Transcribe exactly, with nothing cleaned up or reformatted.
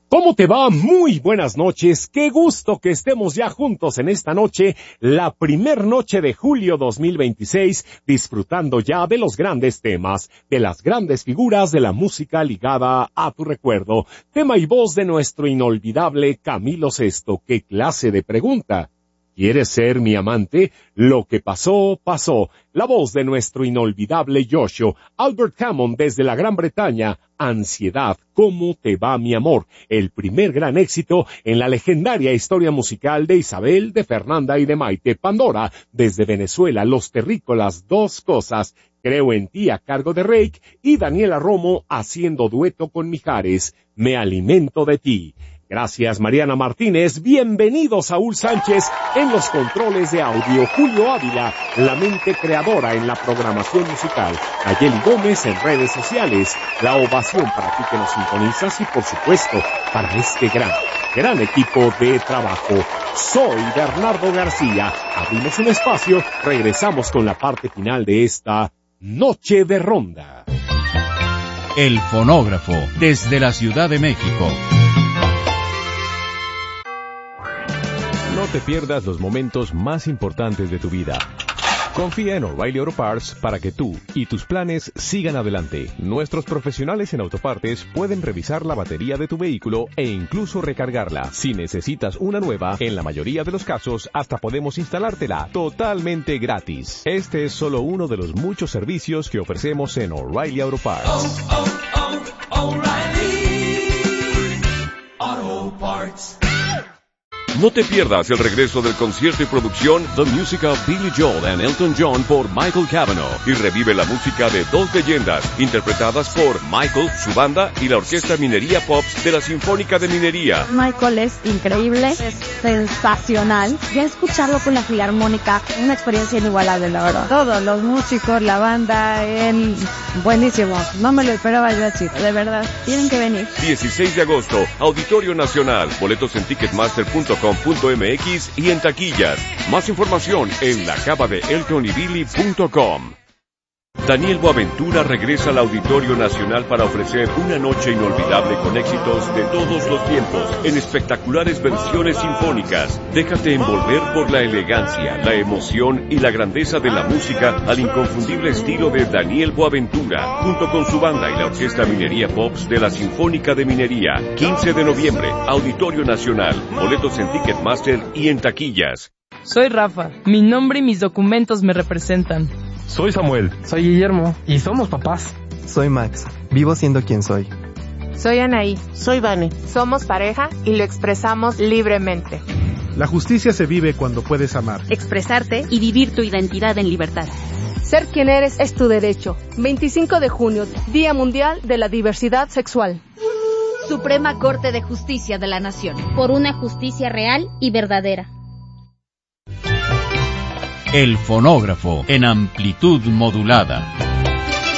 ¿Cómo te va? Muy buenas noches. Qué gusto que estemos ya juntos en esta noche, la primer noche de julio dos mil veintiséis, disfrutando ya de los grandes temas, de las grandes figuras de la música ligada a tu recuerdo. Tema y voz de nuestro inolvidable Camilo Sesto. ¿Qué clase de pregunta? ¿Quieres ser mi amante? Lo que pasó, pasó. La voz de nuestro inolvidable Yoshio. Albert Hammond desde la Gran Bretaña. Ansiedad, ¿cómo te va mi amor? El primer gran éxito en la legendaria historia musical de Isabel, de Fernanda y de Maite. Pandora, desde Venezuela. Los Terrícolas, Dos Cosas. Creo en ti a cargo de Reik. Y Daniela Romo haciendo dueto con Mijares. Me alimento de ti. Gracias, Mariana Martínez. Bienvenido, Saúl Sánchez, en los controles de audio. Julio Ávila, la mente creadora en la programación musical. Nayeli Gómez en redes sociales. La ovación para ti que nos sintonizas y, por supuesto, para este gran, gran equipo de trabajo. Soy Bernardo García. Abrimos un espacio. Regresamos con la parte final de esta Noche de Ronda. El Fonógrafo, desde la Ciudad de México. No te pierdas los momentos más importantes de tu vida. Confía en O'Reilly Auto Parts para que tú y tus planes sigan adelante. Nuestros profesionales en autopartes pueden revisar la batería de tu vehículo e incluso recargarla. Si necesitas una nueva, en la mayoría de los casos hasta podemos instalártela totalmente gratis. Este es solo uno de los muchos servicios que ofrecemos en O'Reilly Auto Parts. Oh, oh, oh, O'Reilly Auto Parts. No te pierdas el regreso del concierto y producción The Music of Billy Joel and Elton John por Michael Cavanaugh y revive la música de dos leyendas interpretadas por Michael, su banda y la Orquesta Minería Pops de la Sinfónica de Minería. Michael es increíble, es sensacional. Ya escucharlo con la Filarmónica, una experiencia inigualable, la verdad. Todos los músicos, la banda, él, buenísimo. No me lo esperaba yo así, de verdad. Tienen que venir. dieciséis de agosto, Auditorio Nacional. Boletos en ticketmaster punto com punto m x y en taquillas. Más información en la cava de elton y billy punto com. Daniel Boaventura regresa al Auditorio Nacional para ofrecer una noche inolvidable con éxitos de todos los tiempos, en espectaculares versiones sinfónicas. Déjate envolver por la elegancia, la emoción y la grandeza de la música al inconfundible estilo de Daniel Boaventura, junto con su banda y la Orquesta Minería Pops de la Sinfónica de Minería. quince de noviembre, Auditorio Nacional. Boletos en Ticketmaster y en taquillas. Soy Rafa. Mi nombre y mis documentos me representan. Soy Samuel. Soy Guillermo. Y somos papás. Soy Max. Vivo siendo quien soy. Soy Anaí. Soy Vane. Somos pareja y lo expresamos libremente. La justicia se vive cuando puedes amar, expresarte y vivir tu identidad en libertad. Ser quien eres es tu derecho. veinticinco de junio, Día Mundial de la Diversidad Sexual. Suprema Corte de Justicia de la Nación. Por una justicia real y verdadera. El Fonógrafo en amplitud modulada.